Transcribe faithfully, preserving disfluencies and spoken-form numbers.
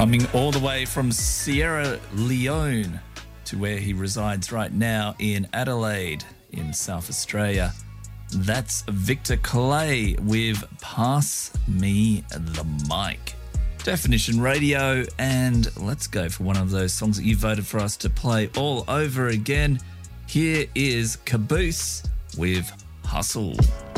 Coming all the way from Sierra Leone to where he resides right now in Adelaide in South Australia. That's Victor Clay with Pass Me the Mic. Definition Radio, and let's go for one of those songs that you voted for us to play all over again. Here is Caboose with Hustle.